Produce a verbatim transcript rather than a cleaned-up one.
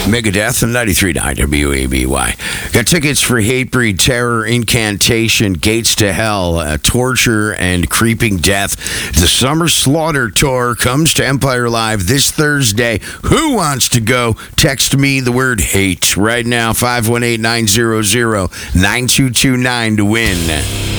Megadeth and ninety-three point nine W A B Y. Got tickets for Hatebreed, Terror, Incantation, Gates to Hell, uh, Torture, and Creeping Death. The Summer Slaughter Tour comes to Empire Live this Thursday. Who wants to go? Text me the word hate right now, five one eight, nine zero zero, nine two two nine to win.